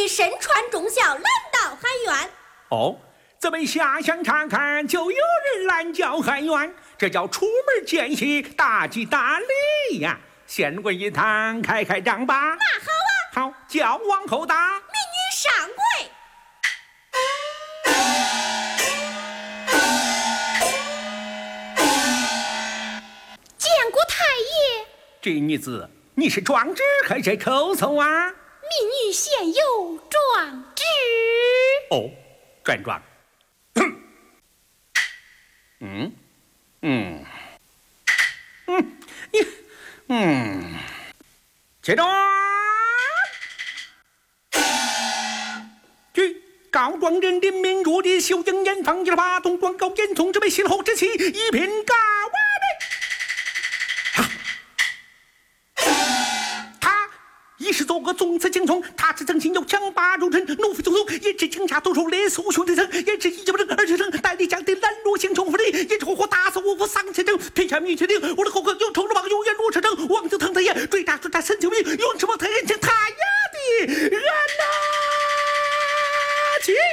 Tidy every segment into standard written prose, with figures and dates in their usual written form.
你身穿重孝，拦到喊冤。 哦，咱们下乡查看，就有人拦轿喊冤，这叫出门见喜，大吉大利呀！先跪一堂，开张吧。 那好啊。 好，轿往后打。 民女上跪。见过太爷。 这女子，你是状纸还是口奏啊？ 民女现有状纸。 哦，转状。接着，据告状人林明珠的修经言放进了八通状告严从之为先后之妻一品告完美。他一是做个宗祠精聪，他是曾经有强霸如尘，怒飞匆匆，也是惊吓多数列苏兄弟生，也是一九正二十生，带领将的拦路行冲锋利，也是活活打死我父丧前程，偏下命确定，我的后客有仇之王永远如车征，王就腾太爷追打神救命，永指望太人情他呀的人呐去。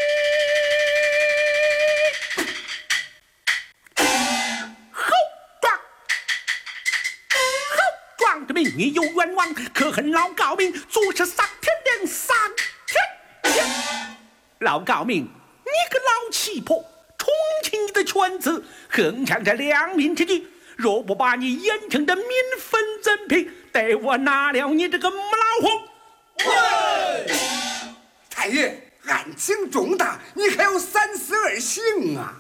你有冤枉，可恨老高明做事丧天良，丧天良。老高明，你个老奇婆，重庆你的犬子，横抢这良民之举，若不把你严惩的民愤怎平？待我拿了你这个母老虎！ 喂，太爷，案情重大，你还有三思而行啊！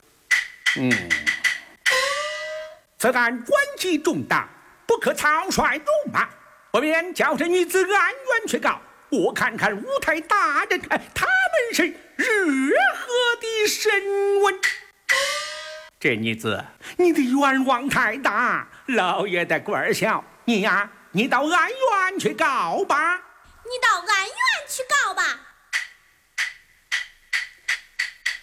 此案关系重大，不可草率辱骂，不免叫这女子安冤去告。我看看五台大人，他们是如何的审问？这女子，你的冤枉太大，老爷的官儿小，你呀，你到安院去告吧。 你到安院去告吧。